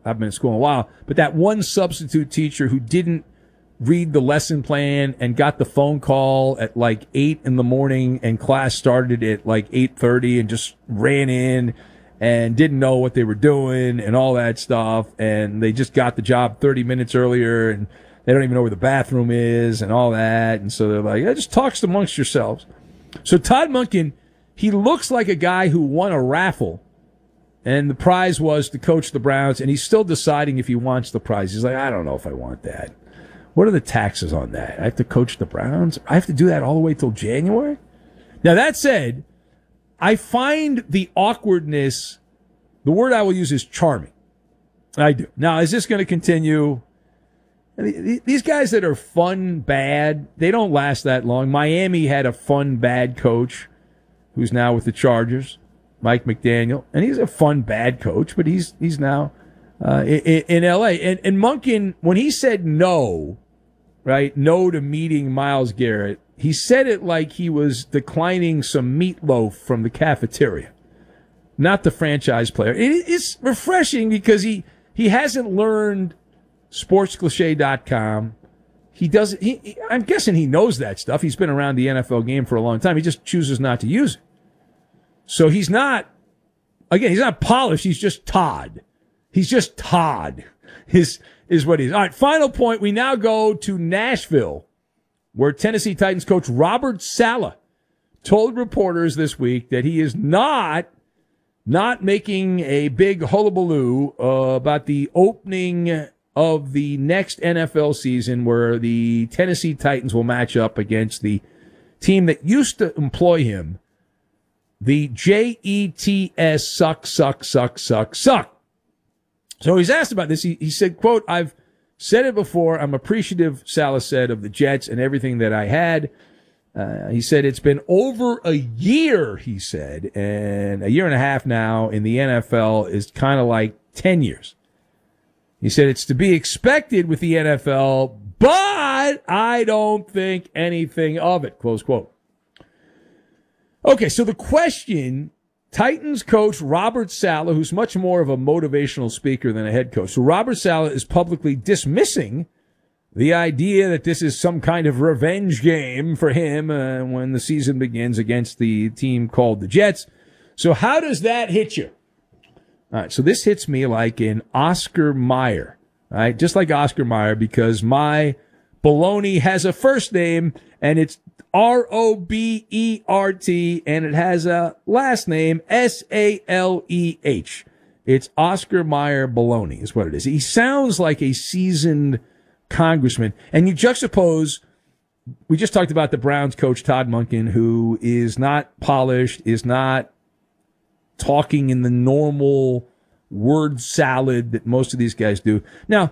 been in school in a while, but that one substitute teacher who didn't read the lesson plan and got the phone call at like 8 in the morning and class started at like 8:30 and just ran in and didn't know what they were doing and all that stuff. And they just got the job 30 minutes earlier and they don't even know where the bathroom is and all that. And so they're like, just talk amongst yourselves. So Todd Monken, he looks like a guy who won a raffle and the prize was to coach the Browns, and he's still deciding if he wants the prize. He's like, I don't know if I want that. What are the taxes on that? I have to coach the Browns? I have to do that all the way till January? Now, that said, I find the awkwardness, the word I will use is charming. I do. Now, is this going to continue? These guys that are fun, bad, they don't last that long. Miami had a fun, bad coach who's now with the Chargers, Mike McDaniel, and he's a fun, bad coach, but he's now in L.A. And Monken, when he said no, right, no to meeting Myles Garrett, he said it like he was declining some meatloaf from the cafeteria, not the franchise player. It's refreshing because he hasn't learned sportscliche.com. I'm guessing he knows that stuff. He's been around the NFL game for a long time. He just chooses not to use it. So he's not polished. He's just Todd. He's just Todd is what he is. All right, final point. We now go to Nashville, where Tennessee Titans coach Robert Saleh told reporters this week that he is not making a big hullabaloo about the opening of the next NFL season, where the Tennessee Titans will match up against the team that used to employ him, the Jets suck. So he's asked about this. He said, quote, I've said it before. I'm appreciative, Saleh said, of the Jets and everything that I had. He said it's been over a year, he said, and a year and a half now in the NFL is kind of like 10 years. He said it's to be expected with the NFL, but I don't think anything of it, close quote. Okay, so the question, Titans coach Robert Saleh, who's much more of a motivational speaker than a head coach. So Robert Saleh is publicly dismissing the idea that this is some kind of revenge game for him when the season begins against the team called the Jets. So how does that hit you? All right, so this hits me like an Oscar Mayer, right? Just like Oscar Mayer, because my baloney has a first name, and it's Robert, and it has a last name, Saleh. It's Oscar Mayer Baloney is what it is. He sounds like a seasoned congressman. And you juxtapose, we just talked about the Browns coach, Todd Monken, who is not polished, is not talking in the normal word salad that most of these guys do. Now,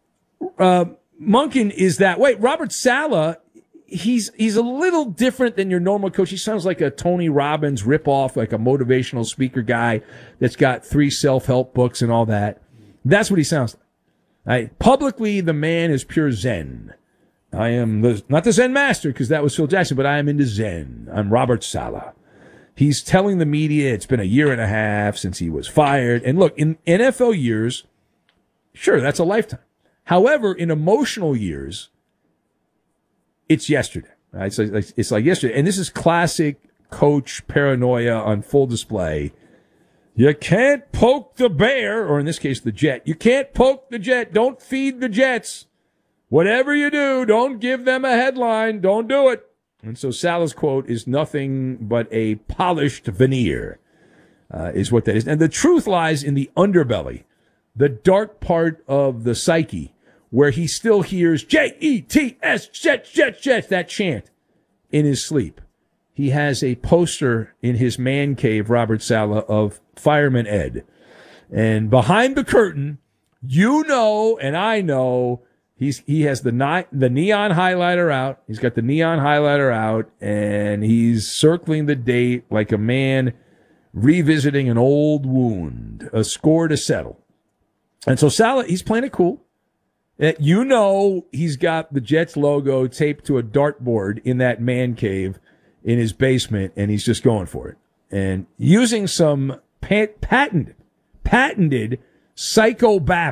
Monken is that way. Robert Saleh, he's a little different than your normal coach. He sounds like a Tony Robbins ripoff, like a motivational speaker guy that's got 3 self-help books and all that. That's what he sounds like. Right? Publicly, the man is pure Zen. I am not the Zen master, because that was Phil Jackson, but I am into Zen. I'm Robert Saleh. He's telling the media it's been a year and a half since he was fired. And look, in NFL years, sure, that's a lifetime. However, in emotional years, it's yesterday. Right? It's like yesterday. And this is classic coach paranoia on full display. You can't poke the bear, or in this case, the jet. You can't poke the jet. Don't feed the Jets. Whatever you do, don't give them a headline. Don't do it. And so Saleh's quote is nothing but a polished veneer, is what that is. And the truth lies in the underbelly, the dark part of the psyche, where he still hears Jets, Jets, that chant in his sleep. He has a poster in his man cave, Robert Saleh, of Fireman Ed. And behind the curtain, you know and I know, he has the neon highlighter out. He's got the neon highlighter out, and he's circling the date like a man revisiting an old wound, a score to settle. And so Saleh, he's playing it cool. You know he's got the Jets logo taped to a dartboard in that man cave in his basement, and he's just going for it. And using some patented psychobabble